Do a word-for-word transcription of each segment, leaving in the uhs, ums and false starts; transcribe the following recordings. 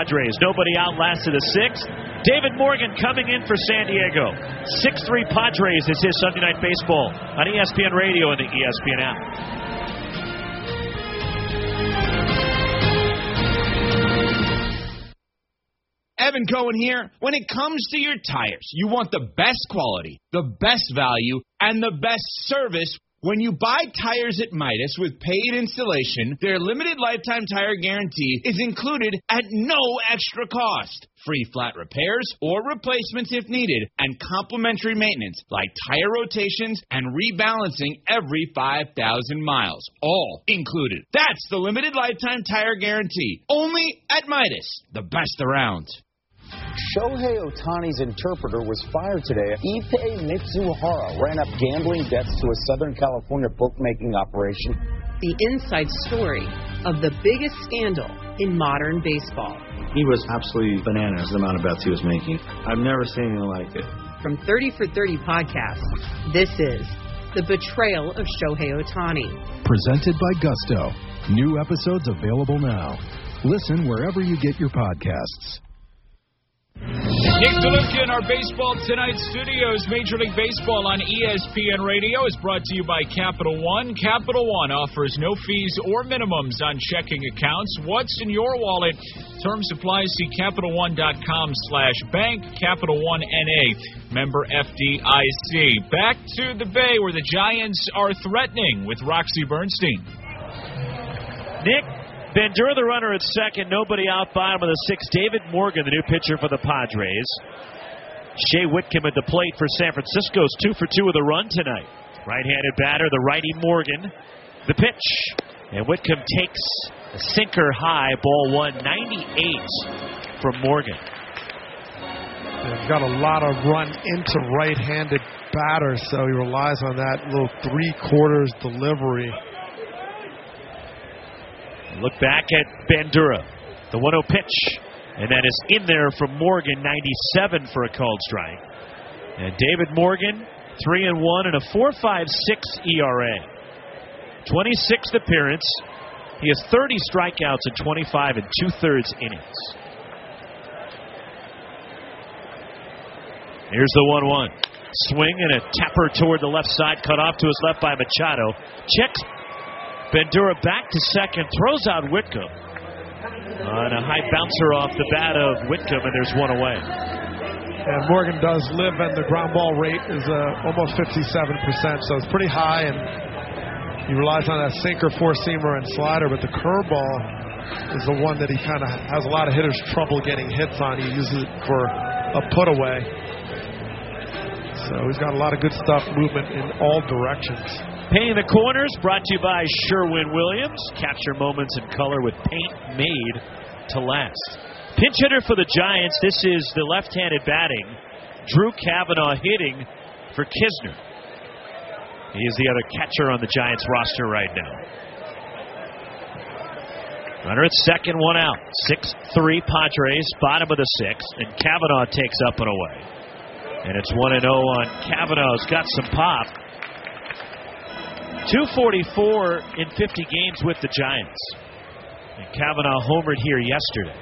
Padres. Nobody outlasted the sixth. David Morgan coming in for San Diego. six three Padres is his Sunday Night Baseball on E S P N Radio and the E S P N app. Evan Cohen here. When it comes to your tires, you want the best quality, the best value, and the best service. When you buy tires at Midas with paid installation, their limited lifetime tire guarantee is included at no extra cost. Free flat repairs or replacements if needed, and complimentary maintenance like tire rotations and rebalancing every five thousand miles. All included. That's the limited lifetime tire guarantee. Only at Midas, the best around. Shohei Ohtani's interpreter was fired today. Ippei Mitsuhara ran up gambling debts to a Southern California bookmaking operation. The inside story of the biggest scandal in modern baseball. He was absolutely bananas, the amount of bets he was making. I've never seen anything like it. From thirty for thirty Podcast, this is The Betrayal of Shohei Ohtani. Presented by Gusto. New episodes available now. Listen wherever you get your podcasts. Nick DeLuca in our Baseball Tonight studios. Major League Baseball on E S P N Radio is brought to you by Capital One. Capital One offers no fees or minimums on checking accounts. What's in your wallet? Terms apply. See CapitalOne.com slash bank. Capital One N A. Member F D I C. Back to the Bay where the Giants are threatening with Roxy Bernstein. Nick Bandura, the runner at second. Nobody out. Bottom of the sixth. David Morgan, the new pitcher for the Padres. Shea Whitcomb at the plate for San Francisco's two for two with a run tonight. Right-handed batter, the righty Morgan. The pitch. And Whitcomb takes a sinker high. Ball one, ninety-eight from Morgan. They've got a lot of run into right-handed batter, so he relies on that little three-quarters delivery. Look back at Bandura. The one oh pitch. And that is in there from Morgan, ninety-seven for a called strike. And David Morgan, three and one and a four point five six E R A. twenty-sixth appearance. He has thirty strikeouts in twenty-five and two-thirds innings. Here's the one one. Swing and a tapper toward the left side, cut off to his left by Machado. Checks Bandura back to second, throws out Whitcomb. On a high bouncer off the bat of Whitcomb, and there's one away. And Morgan does live, and the ground ball rate is uh, almost fifty-seven percent, so it's pretty high, and he relies on that sinker, four-seamer, and slider, but the curveball is the one that he kind of has a lot of hitters trouble getting hits on. He uses it for a put-away. So he's got a lot of good stuff, movement in all directions. Painting the Corners, brought to you by Sherwin-Williams. Capture moments in color with paint made to last. Pinch hitter for the Giants. This is the left-handed batting. Drew Cavanaugh hitting for Kisner. He is the other catcher on the Giants roster right now. Runner at second, one out. six three Padres, bottom of the sixth, and Cavanaugh takes up and away. And it's one and oh on Cavanaugh's got some pop. two forty-four in fifty games with the Giants. And Cavanaugh homered here yesterday.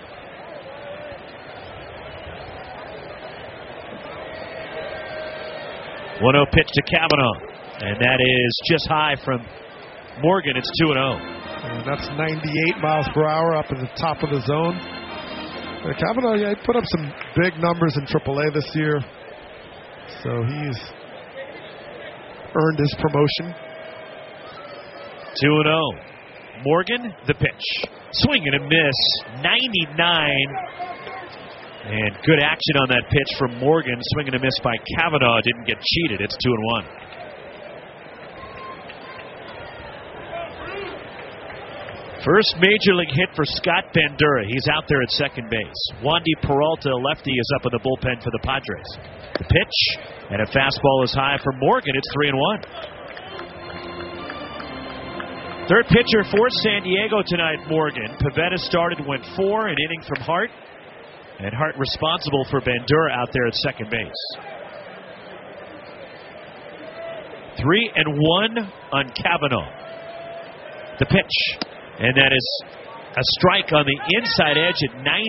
one oh pitch to Cavanaugh. And that is just high from Morgan. It's two and oh. And that's ninety-eight miles per hour up at the top of the zone. Uh, Cavanaugh, yeah, he put up some big numbers in triple A this year. So he's earned his promotion. two and oh. Morgan, the pitch. Swing and a miss. ninety-nine. And good action on that pitch from Morgan. Swing and a miss by Cavanaugh. Didn't get cheated. It's two and one. First major league hit for Scott Bandura. He's out there at second base. Wandy Peralta, lefty, is up in the bullpen for the Padres. The pitch and a fastball is high for Morgan. It's three and one. Third pitcher for San Diego tonight, Morgan. Pivetta started and went four, an inning from Hart. And Hart responsible for Bandura out there at second base. Three and one on Cavanaugh. The pitch. And that is a strike on the inside edge at ninety.